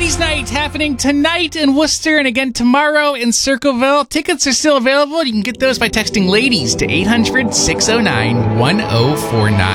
Ladies' Night happening tonight in Worcester and again tomorrow in Circleville. Tickets are still available. You can get those by texting LADIES to 800-609-1049.